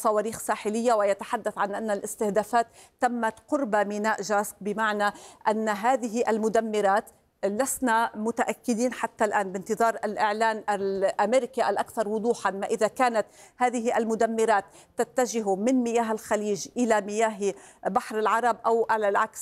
صواريخ ساحلية، ويتحدث عن أن الاستهدافات تمت قرب ميناء جاسك، بمعنى أن هذه المدمرات لسنا متأكدين حتى الآن، بانتظار الإعلان الأمريكي الأكثر وضوحا، ما إذا كانت هذه المدمرات تتجه من مياه الخليج إلى مياه بحر العرب أو على العكس